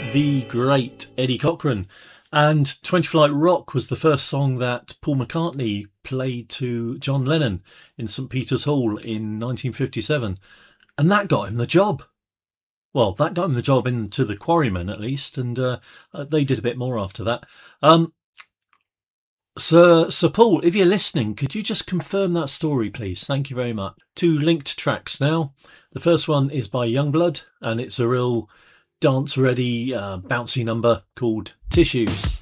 The great Eddie Cochran. And 20 Flight Rock was the first song that Paul McCartney played to John Lennon in St. Peter's Hall in 1957. And that got him the job. Well, that got him the job into the Quarrymen, at least, and they did a bit more after that. Sir Paul, if you're listening, could you just confirm that story, please? Thank you very much. 2 linked tracks now. The first one is by Youngblood, and it's a real dance-ready, bouncy number called Tissues.